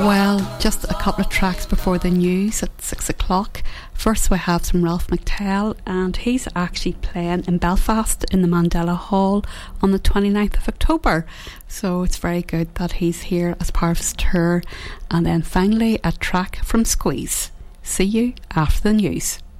Well, just a couple of tracks before the news at 6 o'clock. First we have some Ralph McTell, and he's actually playing in Belfast in the Mandela Hall on the 29th of October. So it's very good that he's here as part of his tour. And then finally a track from Squeeze. See you after the news.